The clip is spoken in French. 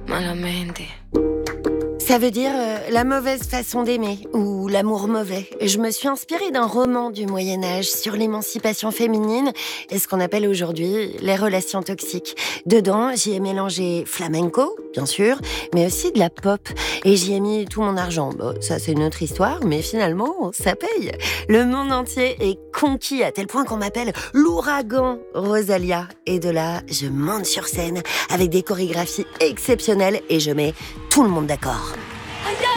malamente. Ça veut dire la mauvaise façon d'aimer ou l'amour mauvais. Je me suis inspirée d'un roman du Moyen-Âge sur l'émancipation féminine et ce qu'on appelle aujourd'hui les relations toxiques. Dedans, j'y ai mélangé flamenco, bien sûr, mais aussi de la pop. Et j'y ai mis tout mon argent. Bon, ça, c'est une autre histoire, mais finalement, ça paye. Le monde entier est conquis à tel point qu'on m'appelle l'ouragan Rosalia. Et de là, je monte sur scène avec des chorégraphies exceptionnelles et je mets tout le monde d'accord.